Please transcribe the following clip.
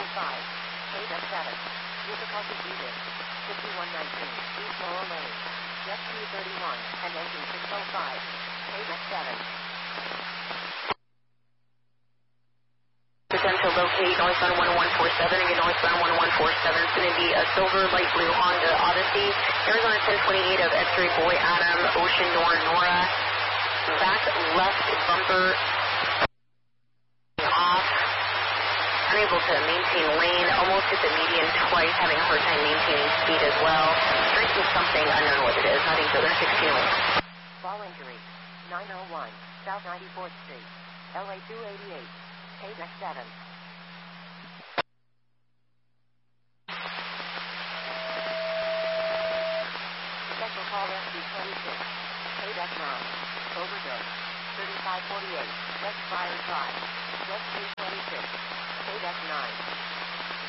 KDEC 7. Difficulty Edith. 5119. East Laurel Lane. Jet 231 and engine 605. KDEC 7. Potential locate northbound 1147 and northbound 1147. It's going to be a silver light blue Honda Odyssey. Arizona 1028 of X-ray Boy Adam, Ocean Nora. Back left bumper off. Unable to maintain lane. Almost hit the median twice, having a hard time maintaining speed as well. Drinking something, unknown what it is. Not even other 16. Fall injury. 901 South 94th Street. LA 288. KDEC 7. Special call SB26. KDEC 9. Overdose. 3548. West Fire Drive. Jet 226. KDEC 9.